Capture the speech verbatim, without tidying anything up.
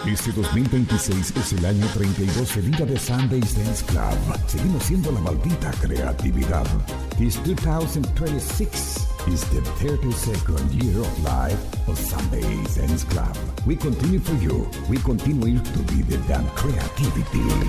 Este dos mil veintiséis es el año treinta y dos de vida de Sundays Dance Club. Seguimos siendo la maldita creatividad. This two thousand twenty-six is the thirty-second year of life of Sundays Dance Club. We continue for you. We continue to be the damn creativity.